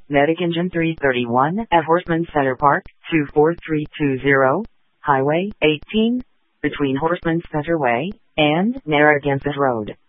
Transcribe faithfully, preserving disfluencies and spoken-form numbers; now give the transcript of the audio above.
Medic Engine three thirty-one at Horseman Center Park, two four three two zero, Highway eighteen, between Horseman Center Way and Narragansett Road.